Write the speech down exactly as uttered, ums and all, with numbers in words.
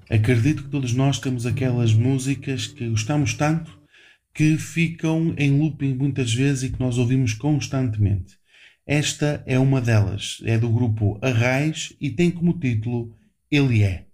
Acredito que todos nós temos aquelas músicas que gostamos tanto que ficam em looping muitas vezes e que nós ouvimos constantemente. Esta é uma delas, é do grupo Arraiz e tem como título Ele É.